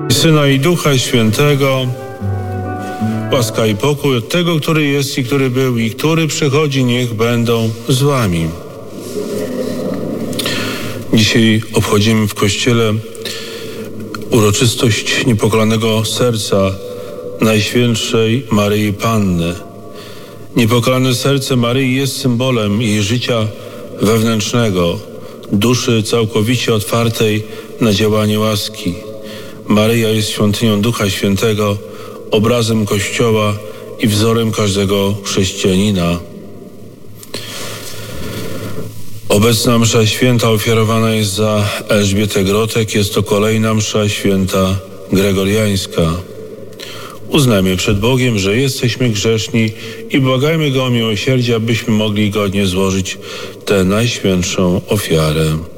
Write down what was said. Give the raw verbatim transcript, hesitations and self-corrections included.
Syna i Ducha Świętego. Łaska i pokój od tego, który jest i który był i który przychodzi, niech będą z wami. Dzisiaj obchodzimy w Kościele uroczystość Niepokalanego Serca Najświętszej Maryi Panny. Niepokalane serce Maryi jest symbolem jej życia wewnętrznego, duszy całkowicie otwartej na działanie łaski. Maryja jest świątynią Ducha Świętego, obrazem Kościoła i wzorem każdego chrześcijanina. Obecna msza święta ofiarowana jest za Elżbietę Grotek. Jest to kolejna msza święta gregoriańska. Uznajmy przed Bogiem, że jesteśmy grzeszni i błagajmy Go o miłosierdzie, abyśmy mogli godnie złożyć tę najświętszą ofiarę.